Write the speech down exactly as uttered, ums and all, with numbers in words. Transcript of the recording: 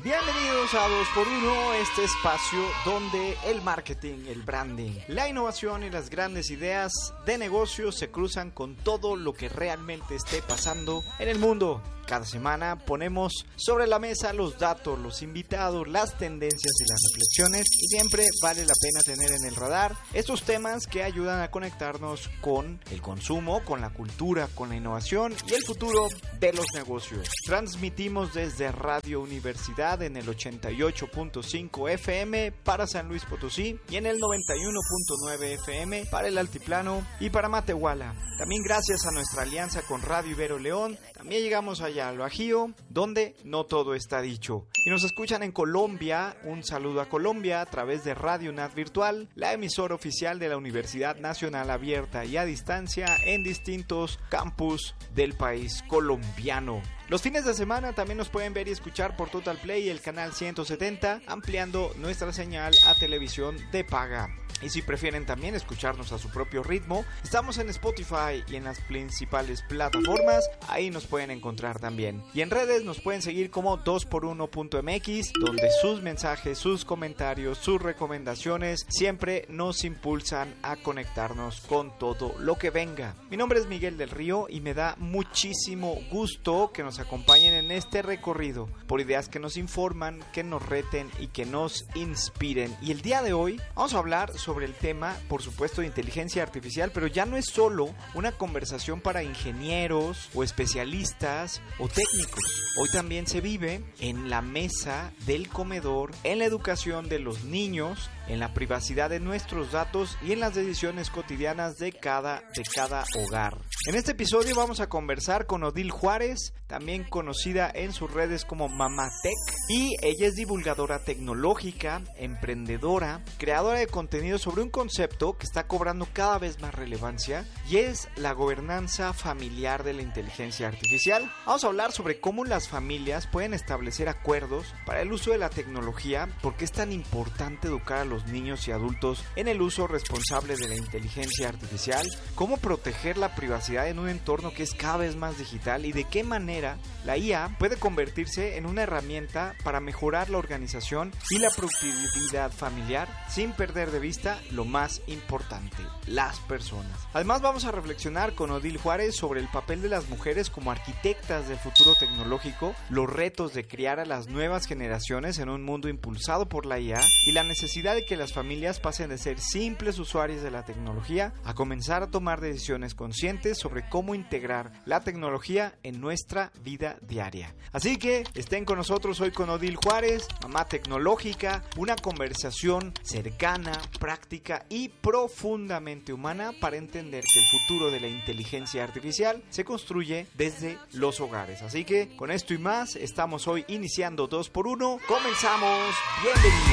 Bienvenidos a dos por uno, este espacio donde el marketing, el branding, la innovación y las grandes ideas de negocio se cruzan con todo lo que realmente esté pasando en el mundo. Cada semana ponemos sobre la mesa los datos, los invitados, las tendencias y las reflexiones, y siempre vale la pena tener en el radar estos temas que ayudan a conectarnos con el consumo, con la cultura, con la innovación y el futuro de los negocios. Transmitimos desde Radio Universidad en el ochenta y ocho punto cinco F M para San Luis Potosí y en el noventa y uno punto nueve F M para el Altiplano y para Matehuala. También gracias a nuestra alianza con Radio Ibero León, también llegamos allá al Bajío, donde no todo está dicho. Y nos escuchan en Colombia, un saludo a Colombia a través de Radio U N A D Virtual, la emisora oficial de la Universidad Nacional Abierta y a Distancia en distintos campus del país colombiano. Los fines de semana también nos pueden ver y escuchar por Total Play y el canal ciento setenta, ampliando nuestra señal a televisión de paga. Y si prefieren también escucharnos a su propio ritmo, estamos en Spotify y en las principales plataformas, ahí nos pueden encontrar también. Y en redes nos pueden seguir como dos por uno punto M X, donde sus mensajes, sus comentarios, sus recomendaciones siempre nos impulsan a conectarnos con todo lo que venga. Mi nombre es Miguel del Río y me da muchísimo gusto que nos acompañen en este recorrido por ideas que nos informan, que nos reten y que nos inspiren. Y el día de hoy vamos a hablar sobre sobre el tema, por supuesto, de inteligencia artificial, pero ya no es solo una conversación para ingenieros o especialistas o técnicos. Hoy también se vive en la mesa del comedor, en la educación de los niños, en la privacidad de nuestros datos y en las decisiones cotidianas de cada, de cada hogar. En este episodio vamos a conversar con Odil Juárez, también conocida en sus redes como Mamatech, y ella es divulgadora tecnológica, emprendedora, creadora de contenido sobre un concepto que está cobrando cada vez más relevancia y es la gobernanza familiar de la inteligencia artificial. Vamos a hablar sobre cómo las familias pueden establecer acuerdos para el uso de la tecnología, por qué es tan importante educar a los niños y adultos en el uso responsable de la inteligencia artificial, cómo proteger la privacidad en un entorno que es cada vez más digital y de qué manera la I A puede convertirse en una herramienta para mejorar la organización y la productividad familiar sin perder de vista lo más importante, las personas. Además vamos a reflexionar con Odil Juárez sobre el papel de las mujeres como arquitectas del futuro tecnológico, los retos de criar a las nuevas generaciones en un mundo impulsado por la I A y la necesidad de que las familias pasen de ser simples usuarios de la tecnología a comenzar a tomar decisiones conscientes sobre cómo integrar la tecnología en nuestra vida diaria. Así que estén con nosotros hoy con Odil Juárez, mamá tecnológica, una conversación cercana, práctica y profundamente humana para entender que el futuro de la inteligencia artificial se construye desde los hogares. Así que con esto y más estamos hoy iniciando dos por uno. Comenzamos. Bienvenidos.